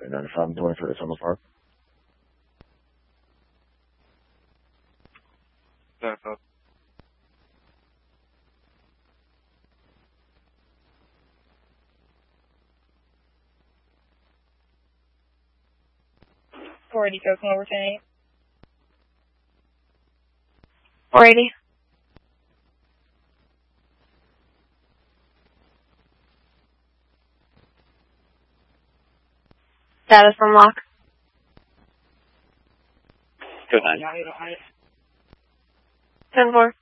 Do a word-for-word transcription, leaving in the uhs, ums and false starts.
ninety-five and twenty-three, Summer Park. That's up. four eighty, Coke, over ten eight. four eighty. Status from lock. Good night. ten four.